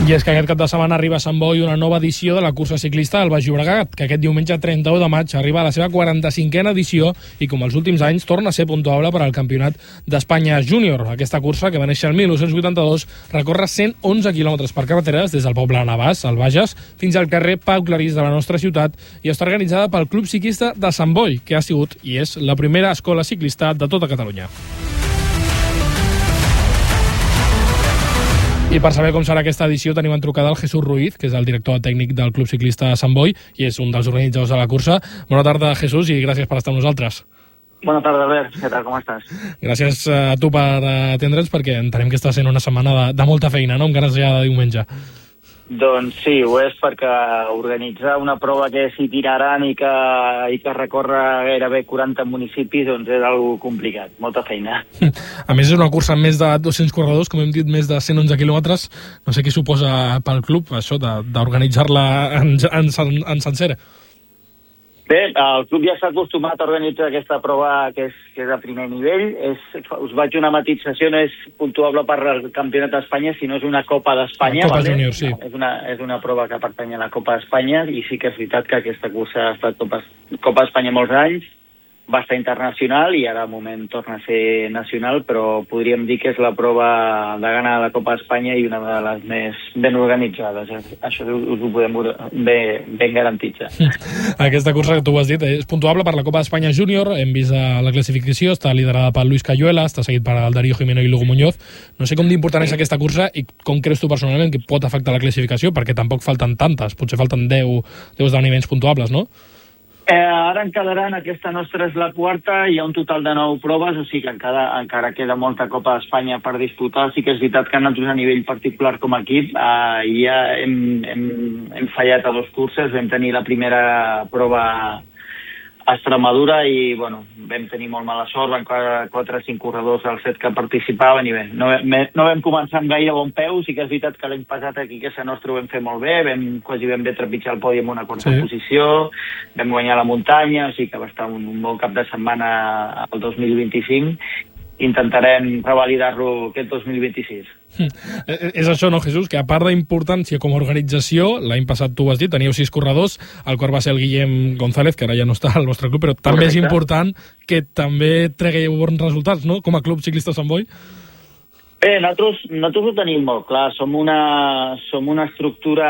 I és que aquest cap de setmana arriba a Sant Boi una nova edició de la cursa ciclista al Baix Llobregat, que aquest diumenge 31 de maig arriba a la seva 45a edició i, com els últims anys, torna a ser puntuable per al Campionat d'Espanya Júnior. Aquesta cursa, que va néixer el 1982, recorre 111 quilòmetres per carreteres des del poble de Navàs, al Bages, fins al carrer Pau Clarís de la nostra ciutat, i està organitzada pel Club Ciclista de Sant Boi, que ha sigut i és la primera escola ciclista de tota Catalunya. I per saber com serà aquesta edició tenim en trucada el Jesús Ruiz, que és el director tècnic del Club Ciclista de Sant Boi i és un dels organitzadors de la cursa. Bona tarda, Jesús, i gràcies per estar amb nosaltres. Bona tarda, Albert. Què tal, com estàs? Gràcies a tu per atendre'ns, perquè entenem que està sent una setmana de molta feina, no?, encara ja de diumenge. Doncs sí, ho és, perquè organitzar una prova que és itinerant i que recorre gairebé 40 municipis doncs és algo complicat, molta feina. A més, és una cursa amb més de 200 corredors, com hem dit, més de 111 quilòmetres. No sé què suposa pel club això d'organitzar-la en sencera. Bé, el club ja s'ha acostumat a organitzar aquesta prova que és de primer nivell. Us vaig una matització, no és puntuable per al Campionat d'Espanya, sinó és una Copa d'Espanya. Copa Júnior, sí. És una prova que pertany a la Copa d'Espanya i sí que és veritat que aquesta cursa ha estat Copa d'Espanya molts anys, va estar internacional i ara al moment torna a ser nacional, però podríem dir que és la prova de gana de la Copa d'Espanya i una de les més ben organitzades. Això us ho podem ben garantitzar. Aquesta cursa que tu has dit és puntuable per la Copa d'Espanya Júnior. Hem vist la classificació, està liderada per Luis Cayuela, està seguit per el Darío Jimeno i Lugo Muñoz. No sé com d'important és aquesta cursa i com creus tu personalment que pot afectar la classificació, perquè tampoc falten tantes, potser falten 10 esdeveniments puntuables, no? Ara en quedaran, aquesta nostra és la quarta, hi ha un total de 9 proves, o sigui que encara queda molta Copa d'Espanya per disputar. Sí que és veritat que nosaltres a nivell particular com a equip ja hem fallat a 2 curses. Vam tenir la primera prova a Extremadura i bueno, vam tenir molt mala sort, van 4 o 5 corredors als 7 que participaven i bé, no vam començar amb gaire bon peu. Sí que és veritat que l'any passat aquí a casa nostra ho vam fer molt bé, quasi vam bé trepitjar el podi amb una quarta posició, vam guanyar la muntanya, o sigui que va estar un bon cap de setmana al 2025. Intentarem revalidar-lo aquest 2026. És això, no, Jesús, que a part d'importància com a organització, l'any passat tu ho has dit, teníeu 6 corredors, el quart va ser el Guillem González, que ara ja no està al vostre club, però també és important que també tregueu bons resultats, no?, com a Club Ciclista Sant Boi. Bé, nosaltres ho tenim molt clar, som una estructura